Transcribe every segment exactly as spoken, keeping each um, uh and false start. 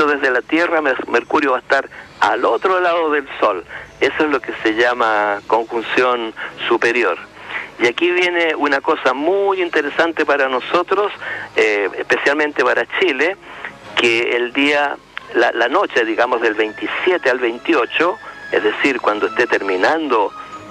Visto desde la Tierra, Mercurio va a estar al otro lado del Sol. Eso es lo que se llama conjunción superior. Y aquí viene una cosa muy interesante para nosotros, eh, especialmente para Chile, que el día, la, la noche, digamos, del veintisiete al veintiocho, es decir, cuando esté terminando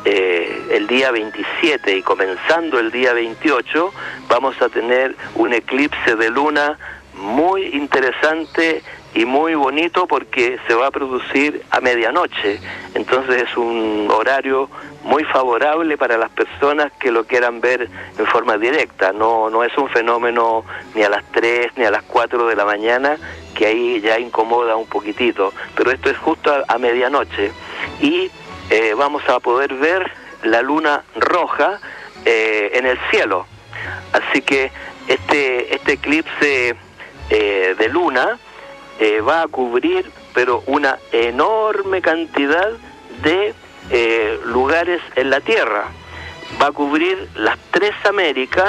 eh, el día veintisiete y comenzando el día veintiocho, vamos a tener un eclipse de luna muy interesante y muy bonito, porque se va a producir a medianoche. Entonces es un horario muy favorable para las personas que lo quieran ver en forma directa. No, no es un fenómeno ni a las tres ni a las cuatro de la mañana, que ahí ya incomoda un poquitito, pero esto es justo a, a medianoche, y eh, vamos a poder ver la luna roja eh, en el cielo. Así que este, este eclipse eh, de luna eh, va a cubrir, pero una enorme cantidad de eh, lugares en la Tierra. Va a cubrir las tres Américas,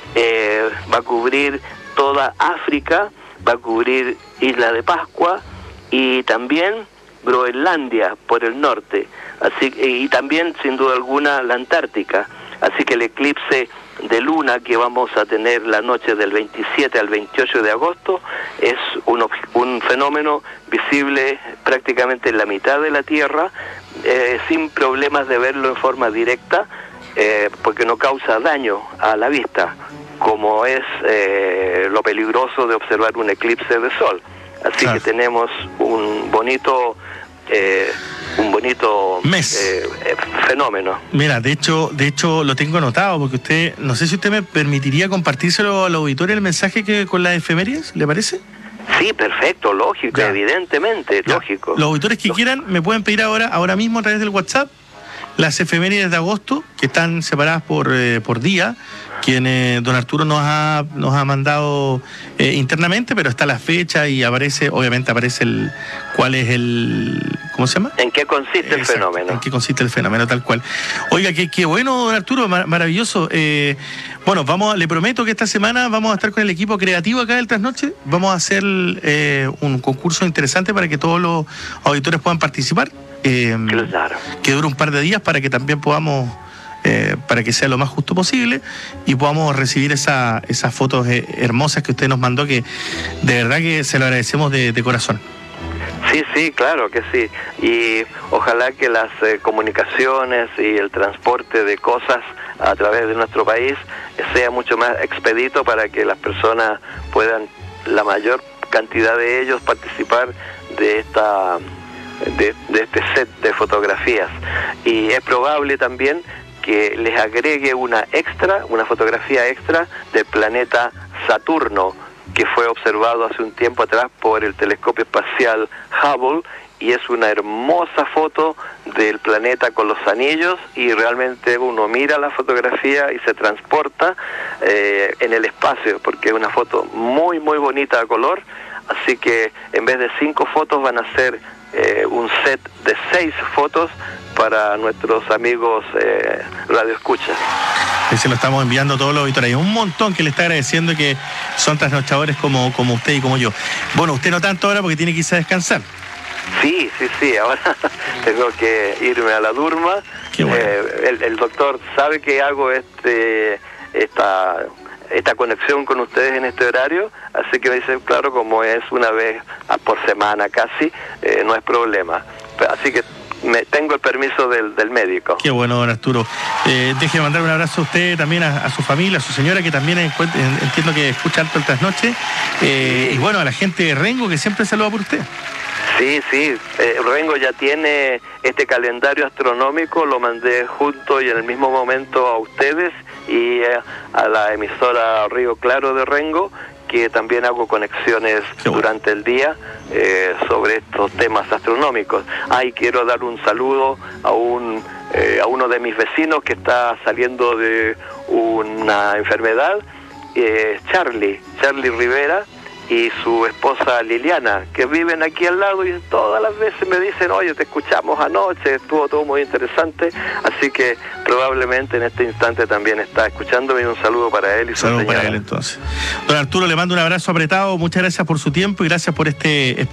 eh, va a cubrir toda África, va a cubrir Isla de Pascua y también Groenlandia por el norte, así y también sin duda alguna la Antártica. Así que el eclipse de luna que vamos a tener la noche del veintisiete al veintiocho de agosto es un, un fenómeno visible prácticamente en la mitad de la Tierra, eh, sin problemas de verlo en forma directa, eh, porque no causa daño a la vista, como es eh, lo peligroso de observar un eclipse de sol. Así claro. que tenemos un bonito eh, un bonito mes eh, eh, fenómeno. Mira, de hecho, de hecho lo tengo anotado, porque usted, no sé si usted me permitiría compartírselo al auditorio el mensaje que con las efemérides, ¿le parece? Sí, perfecto, lógico, ya. evidentemente, ya. lógico. Los auditores que lógico. quieran me pueden pedir ahora, ahora mismo a través del WhatsApp, las efemérides de agosto, que están separadas por, eh, por día, quien eh, don Arturo nos ha, nos ha mandado eh, internamente, pero está la fecha y aparece, obviamente aparece el cuál es el, ¿cómo se llama? ¿En qué consiste Exacto, el fenómeno? En qué consiste el fenómeno, tal cual. Oiga, qué, qué bueno, don Arturo, mar, maravilloso. Eh, bueno, vamos, le prometo que esta semana vamos a estar con el equipo creativo acá del Trasnoche. Vamos a hacer eh, un concurso interesante para que todos los auditores puedan participar. Eh, claro. Que dure un par de días para que también podamos, eh, para que sea lo más justo posible y podamos recibir esa, esas fotos eh, hermosas que usted nos mandó, que de verdad que se lo agradecemos de, de corazón. Sí, sí, claro que sí. Y ojalá que las eh, comunicaciones y el transporte de cosas a través de nuestro país sea mucho más expedito, para que las personas puedan, la mayor cantidad de ellos, participar de esta... De, de este set de fotografías. Y es probable también que les agregue una extra, una fotografía extra del planeta Saturno, que fue observado hace un tiempo atrás por el telescopio espacial Hubble, y es una hermosa foto del planeta con los anillos, y realmente uno mira la fotografía y se transporta eh, en el espacio, porque es una foto muy muy bonita a color. Así que en vez de cinco fotos van a ser Eh, un set de seis fotos para nuestros amigos eh, radioescuchas. Y se lo estamos enviando a todos los auditores. Hay un montón que le está agradeciendo, que son trasnochadores como, como usted y como yo. Bueno, usted no tanto ahora porque tiene que irse a descansar. Sí, sí, sí, ahora tengo que irme a la Durma. Qué bueno. eh, el, el doctor sabe que hago este esta esta conexión con ustedes en este horario, así que me dicen, claro, como es una vez por semana casi, eh, no es problema. Así que me, tengo el permiso del, del médico. Qué bueno, don Arturo. Eh, déjeme mandar un abrazo a usted, también a, a su familia, a su señora, que también entiendo que escucha alto el Trasnoche, eh, y bueno, a la gente de Rengo, que siempre saluda por usted. Sí, sí, eh, Rengo ya tiene este calendario astronómico, lo mandé junto y en el mismo momento a ustedes y eh, a la emisora Río Claro de Rengo, que también hago conexiones durante el día eh, sobre estos temas astronómicos. Ah, y quiero dar un saludo a un eh, a uno de mis vecinos que está saliendo de una enfermedad, eh, Charlie, Charlie Rivera, y su esposa Liliana, que viven aquí al lado, y todas las veces me dicen, oye, te escuchamos anoche, estuvo todo muy interesante, así que probablemente en este instante también está escuchándome, y un saludo para él y su saludo señora. para él, entonces. Don Arturo, le mando un abrazo apretado, muchas gracias por su tiempo y gracias por este